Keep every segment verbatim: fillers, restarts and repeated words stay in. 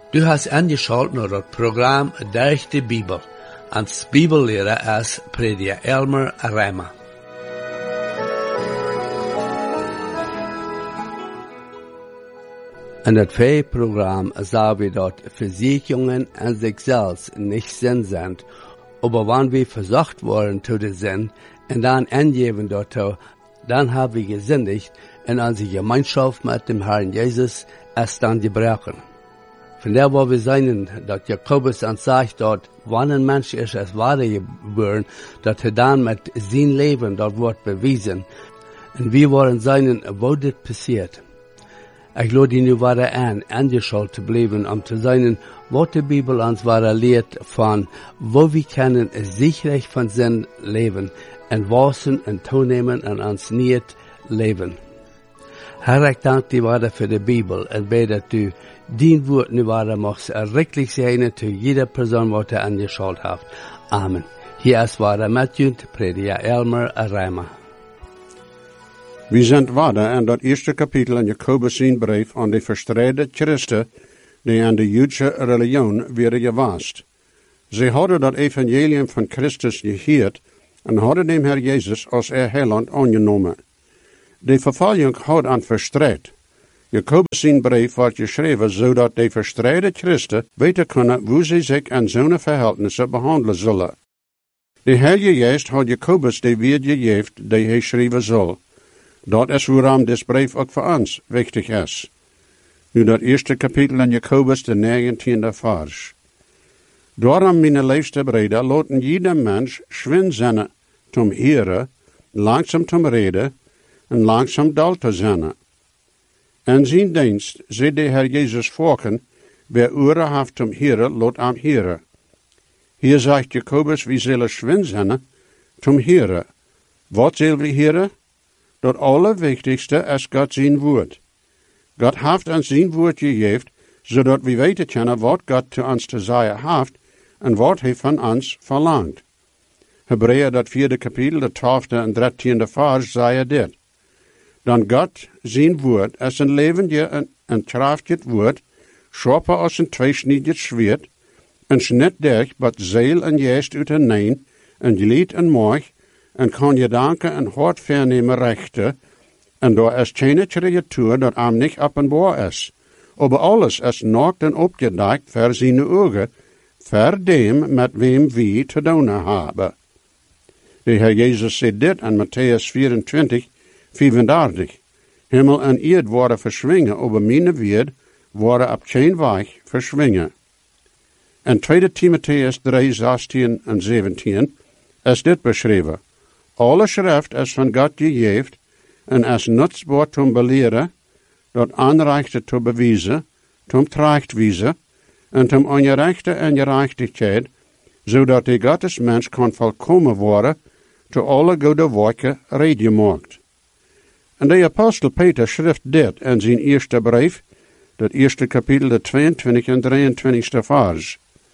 Du hast angeschaltet naar het programma Durch de Bibel. Als Bibellehrer is prediker Elmer Reimer. In het V-Programm sagen wir dort, Versicherungen an sich selbst nicht Sinn sind, aber wenn wir versucht worden zu der Sinn und dann angeben dort, dann haben wir gesündigt und unsere Gemeinschaft mit dem Herrn Jesus ist dann gebrochen. Von der, wo wir sehen, dass Jakobus uns sagt dort, wenn ein Mensch ist als Wahre geboren, dass er dann mit sein Leben dort wird bewiesen. Und wir wollen sehen, wo das passiert. Ich lade die nu wieder an, angeschaut zu bleiben, um zu sehen, was die Bibel uns wieder lehrt von, wo wir können sicherlich von Sinn leben, und wassen und toenemen und uns nicht leben. Herr, ich danke dir wieder für die Bibel und bete, dass du dein Wort nu wieder machst, errechtlich sein zu jeder Person, die du angeschaut hast. Amen. Hier ist wieder Matthew, Prediger Elmer Reimer. We zijn weiter in dat eerste kapitel in Jakobus zijn brief aan de verstreden christen die aan de Joodse religion werden gewast. Ze hadden dat evangelium van Christus gehoord en hadden dem Herr Jezus als er heiland aangenomen. De vervolging had aan verstrekt. Jakobus zijn brief wordt geschreven zodat de verstreden christen weten kunnen hoe ze zich in zo'n verhältnissen behandelen zullen. De Heilige Geest had Jakobus de weer gegeven die hij schrijven zal. Dat is waarom dit brief ook voor ons wichtig is. Nu dat eerste kapitel in Jakobus, de negentiende vers. Daarom, mijn liefste breder, laten jeder mens schwin zijn zum Heren, langzaam zum Reden en langzaam dal te zijn. En zijn dienst, zei de Herr Jezus volken, wer oren heeft zum Heren, laat am Heren. Hier zegt Jakobus, wie zullen schwin zijn zum Heren. Wat zullen we heren? Dat allerwichtigste is God zijn woord. God heeft ons zijn woord gegeven, zodat we weten kunnen wat God te ons te zeggen heeft en wat hij van ons verlangt. Hebreeën dat vierde kapitel, de twaalfde en dertiende vers, zei dit. Dan God zijn woord is een levende en, en krachtig woord, scherper als een tweesniedig zwaard, en snit durch wat ziel en geest uiteeneen, en glied en maag, en kan je danken en hart vernemen rechten, en daar is geen creatuur dat am niet openbaar is. Aber alles is naakt en opgedekt voor zijn ogen, voor dem met wem we te doen hebben. De Heer Jezus zei dit in Matthäus vierentwintig, vijfendertig. Himmel en eerd worden verschwingen, aber mijn woord worden op geen weg verschwingen. In tweede Timotheus drie, zestien en zeventien is dit beschreven. Alle schrift is van God gegeven en is nutzbaar om beleren, dat aanrechte te bewijzen, om terechtwijzen en om ongerechte en gerechtigheid, zodat de Gottesmens kan volkomen worden, te alle goede werken redgemaakt. En de apostel Peter schrift dit in zijn eerste brief, dat eerste kapitel, de tweeëntwintigste en drieëntwintigste vers.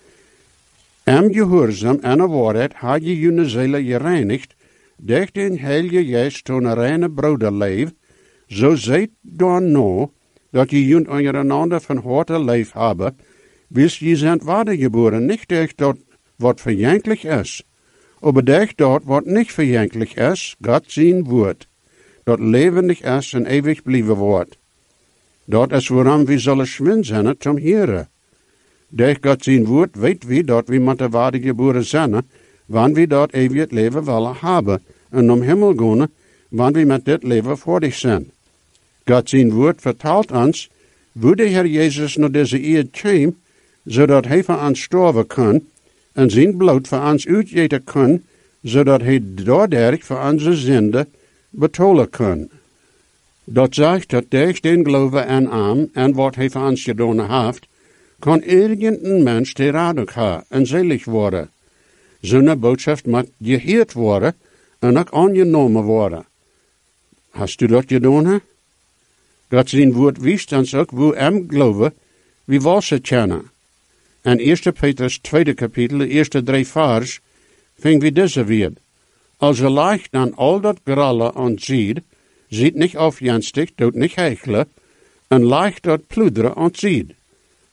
Am gehoorzaam en de waarheid had je jullie zielen gereinigd, durch den Heilige Geist tot een reine broederleef, zo zijt dan nou, dat je junt ondereinander van harte leef hebben, wils je zijn wedergeboren, niet durch dat wat verjankelijk is, aber durch dat wat niet verjankelijk is, God zijn woord, dat levendig is en eeuwig blijven wordt. Dat is waarom we zullen schwin zijn zum Heren. Durch God zijn woord weet we dat we met de wedergeboren zijn, wanneer we dat eeuwig leven willen hebben, en om hemel gaan, wanneer we met dit leven voordig zijn. God zijn woord vertelt ons, hoe de Heer Jezus naar deze eerd kwam, zodat hij voor ons sterven kan, en zijn bloed voor ons uitgeten kan, zodat hij daardoor voor onze zonde betalen kan. Dat zegt dat durch den geloven en aan, en wat hij voor ons gedaan heeft, kan irgendein mens te raden gaan en zelig worden. Zo'n boodschap moet gehoord worden en ook aangenomen worden. Hast du dat gedaan? He? God zijn woord wijst ons ook hoe hem geloven, wie was het kennen. En eerste Petrus tweede kapitel, de eerste drie vers, ving we deze weer. Als je leicht dan al dat grallen ontziet, ziet niet afjenstig, doet niet hechelen, en leicht dat pluderen ontziet.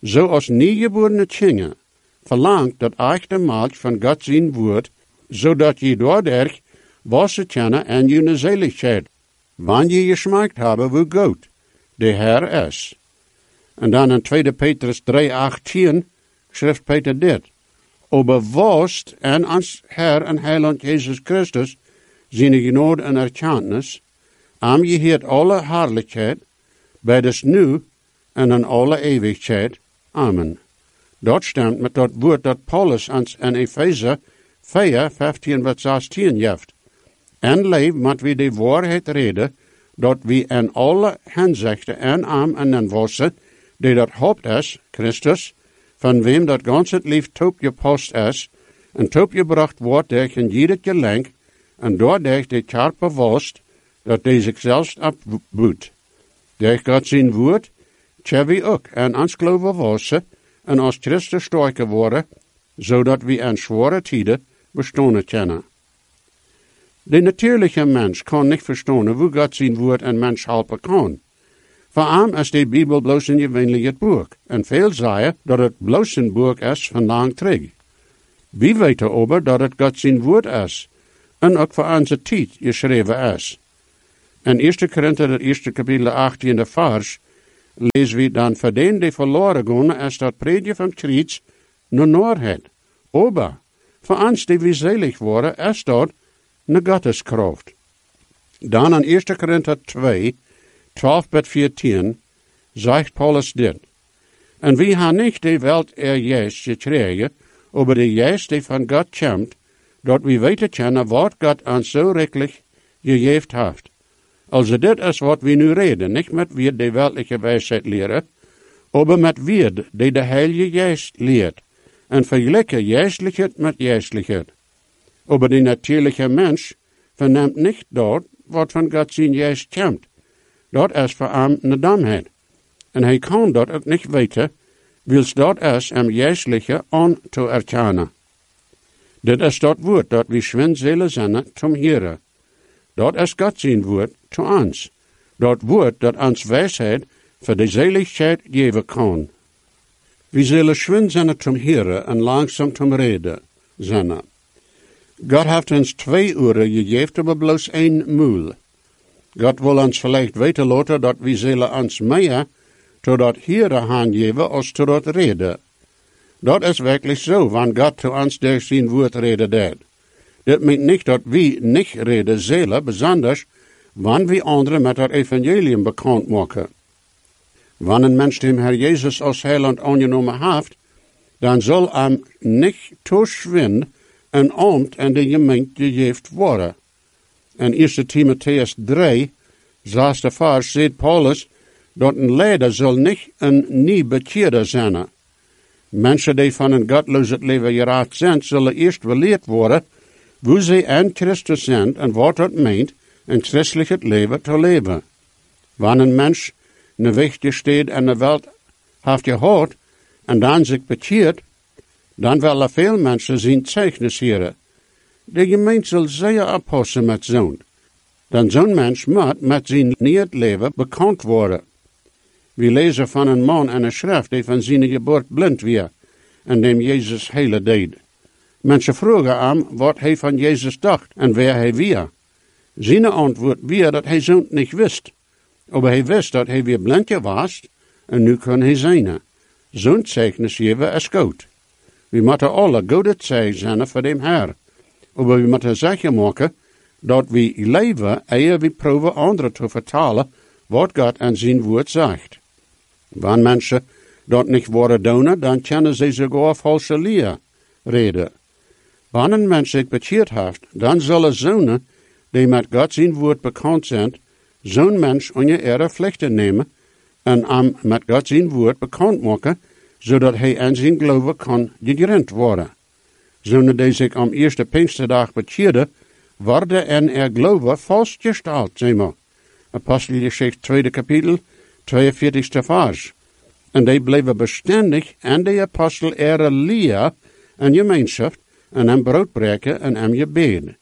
Zo als niegeborene Kinder verlangt dat echte Milch van God zijn woord, zodat je doordat wassen kennen en je zaligheid, wanneer je geschmaakt hebben hoe goed de Heer is. En dan in tweede Petrus drie achttien schrijft Peter dit. Oberwost en ans Herr en Heiland Jezus Christus, zijn genade en erkenntnis, am je heert alle herrlijkheid, bij des nu en in alle eeuwigheid. Amen. Dat stemt met dat woord dat Paulus ans in Efeze vier, vijftien tot zestien geeft. En leef met wie de waarheid reden, dat wie in alle henzichten en am en en wassen, die dat hoopt is, Christus, van wem dat gans het lief top je post is, en top je bracht wordt durch in jeder gelenk, en doordurch de karpe wost, dat die zichzelf abboet. Durch God zijn woord, tja wie ook, en ans geloven wassen, en als Christus sterker worden, zodat we in zware tijden bestonen kunnen. De natuurlijke mens kan niet verstaan hoe God zijn woord een mens helpen kan. Voor hem is de Bijbel bloos een gewöhnlijk boek, en veel zeggen dat het bloos een boek is van lang terug. Wie weten over dat het God zijn woord is, en ook voor onze tijd geschreven is. In eerste Korinther, het eerste kapitel achttiende vers, lezen we dan voor den die verloren gaan, is dat predje van Christus naar Noorheid. Aber, voor ons die we zelig worden, is dat een Gotteskracht. Dan in eerste Korinther twee, twaalf tot veertien, zegt Paulus dit. En we hebben niet de welt er juist gekregen, over de juist die van God komt, dat we weten kunnen wat God ons zo rechtelijk gegeven heeft. Also dit is wat we nu reden, niet met wie de weltliche wijsheid leren, maar met wie die de Heilige Geest leert, en vergelijken geestelijkheid met geestelijkheid. Aber de natuurlijke mens verneemt niet dat wat van God zijn Geest komt. Dat is voor hem een domheid. En hij kan dat ook niet weten, wils dat is hem geestelijke aan te erkennen. Dit is dat woord dat we schwindzelen zijn zum Heere. Dat is God zijn woord te ons. Dat woord dat ons wijsheid voor de zaligheid geven kan. We zullen schwind zijn zum Heere en langzaam zum Reden zijn. God heeft ons twee uren gegeven, maar bloos één moel. God wil ons vielleicht weten laten dat we zullen ons meer tot dat Heere aangeven als tot dat Reden. Dat is werkelijk zo, wanneer God te ons door zijn woord reden deed. Dit meent niet dat we niet reden zullen, besonders wanneer we anderen met het evangelium bekend maken. Wanneer een mens dem Herr Jezus als heiland aangenomen heeft, dan zal hem niet toeschwind een ambt en de gemeente gegeven worden. In eerste Timotheus drie, zesde vers, zegt Paulus, dat een leider zal niet een nieuw bekeerder zijn. Mensen die van een godloos leven geraakt zijn, zullen eerst geleerd worden, hoe ze in Christus zijn en wat dat meent, een christelijk leven te leven. Wanneer een mens een weg gesteed en de wereld heeft gehad, en dan zich bekeert, dan willen veel mensen zijn zeichnis heren. De gemeente zal zeer oppassen met zo'n. Dan zo'n mens moet met zijn nieuw leven bekend worden. We lezen van een man en een schrift die van zijn geboorte blind was, en dem Jezus hele deed. Mensen vroegen hem wat hij van Jezus dacht en waar hij was. Zijn antwoord was dat hij zo'n niet wist. Maar hij wist dat hij weer blind was, en nu kon hij zijn. Zo'n zeichnis geven is goed. We moeten alle goede zeichen zijn voor dem Heer. Maar we moeten zeker maken dat we leven eer we proberen anderen te vertalen wat God aan zijn woord zegt. Wanneer mensen dat niet worden doen, dan kunnen ze sogar valse leer reden. Wanneer een mens zich bekeerd heeft, dan zullen zonen die met God zijn woord bekend zijn, zo'n mens onder ihre plichten nemen en hem met God zijn woord bekend maken, zodat hij aan zijn geloven kan gegrond worden. Zonen die zich am eerste Pinksterdag bekeerden, worden in er geloven vastgesteld, zeg maar. Apostelgeschichte tweede kapitel, tweeënveertigste vers. En die bleven bestendig en de apostel ihre leer en gemeenschap en hem brood breken en hem gebeden.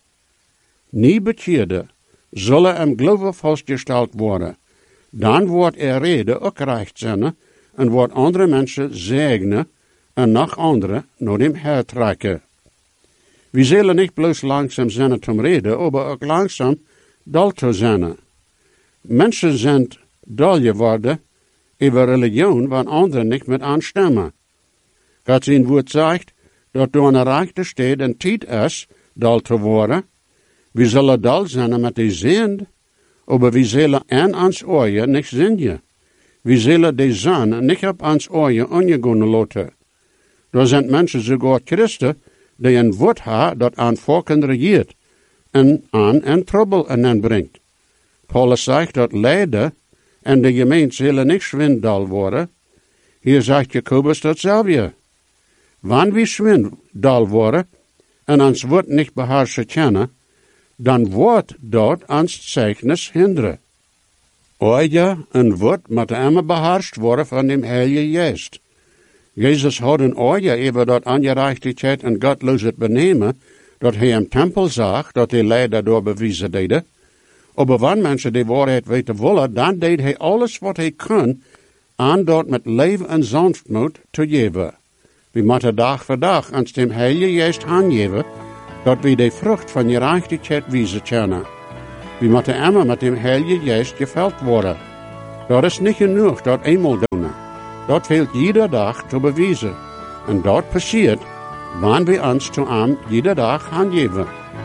Nie bekeerde zullen hem geloven vastgesteld worden. Dan wordt er reden ook recht zijn en wat andere mensen zegenen en nog andere naar hem hertrekken. We zullen niet bloos langzaam zijn te reden, maar ook langzaam dal te zijn. Mensen zijn dal geworden over religion, waar anderen niet met aanstemmen. God zijn woord zegt, dat door een rechte steed en tijd is, dal te worden. We zullen dal zijn met die zin, maar we zullen aan ons ogen niet zingen. We zullen de zon niet op ons ogen ongegaan laten. Er zijn mensen, sogar Christen, die een woord hebben dat aan volken regeert en aan en trouble en brengt. Paulus zegt dat lijden en de gemeente zullen niet zwindal worden. Hier zegt Jacobus datzelfde. Wanneer we zwindal worden en ons woord niet beheersen kennen, dan wordt dat ons zeichnis hinderen. Oja, een woord moet immer beheerst worden van dem Heilige Geest. Jezus had een oordeel over dat ongerechtigheid en godloosheid benemen, dat hij im tempel zag, dat hij leider door bewijzen deed. Maar wanneer mensen die waarheid weten willen, dan deed hij alles wat hij kon, aan dat met leven en sanftmoed te geven. We moeten dag voor dag aan dem Heilige Geest aangeven, dat we de vrucht van gerechtigheid wijzen kennen. We moeten immer met dem Heilige Geest gevuld worden. Dat is niet genoeg, dat eenmaal doen. Dat fehlt jeder dag te bewijzen. En dat passiert, wanneer we ons te hem jeder dag aangeven.